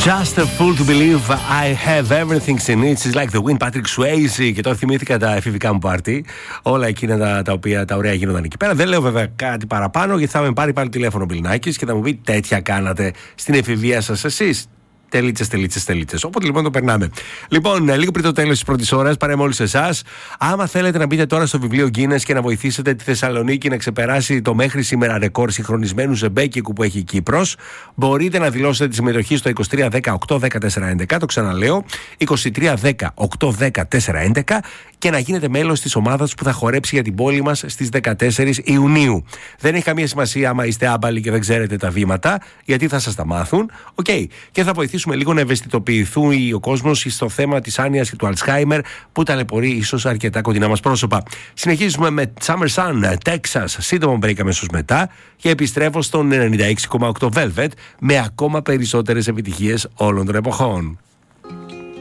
Just a fool to believe I have everything in it. It's like the wind, Patrick Swayze. Και τώρα θυμήθηκα τα εφηβικά μου πάρτι. Όλα εκείνα τα οποία τα ωραία γίνονταν εκεί πέρα. Δεν λέω βέβαια κάτι παραπάνω, γιατί θα με πάρει πάλι τηλέφωνο ο Μπιλνάκης και θα μου πει τέτοια κάνατε στην εφηβεία σας εσείς. Τελίτσες. Οπότε λοιπόν το περνάμε. Λοιπόν, λίγο πριν το τέλος της πρώτης ώρας, παρέα με όλους εσάς, άμα θέλετε να μπείτε τώρα στο βιβλίο Guinness και να βοηθήσετε τη Θεσσαλονίκη να ξεπεράσει το μέχρι σήμερα ρεκόρ συγχρονισμένου ζεμπέκικου που έχει η Κύπρος, μπορείτε να δηλώσετε τη συμμετοχή στο 2310 810 411. Το ξαναλέω, 2310 810 411 και να γίνετε μέλος της ομάδας που θα χορέψει για την πόλη μας στις 14 Ιουνίου. Δεν έχει καμία σημασία άμα είστε άμπαλοι και δεν ξέρετε τα βήματα, γιατί θα σας τα μάθουν. Και θα βοηθήσουμε λίγο να ευαισθητοποιηθεί ο κόσμος στο θέμα της άνοιας και του Αλτσχάιμερ που ταλαιπωρεί ίσως αρκετά κοντινά μας πρόσωπα. Συνεχίζουμε με Summer Sun, Texas, σύντομο break αμέσως μετά και επιστρέφω στον 96,8 Velvet με ακόμα περισσότερες επιτυχίες όλων των εποχών.